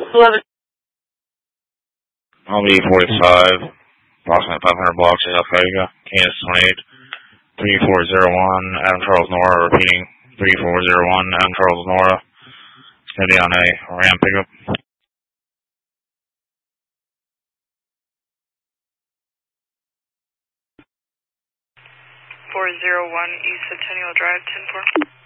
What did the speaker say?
I'll be 45, approximately 500 blocks of Cayuga, Kansas 28, 3401, Adam Charles Nora, repeating, 3401, Adam Charles Nora. It's going to be on a Ram pickup. 401 East Centennial Drive, 10-4.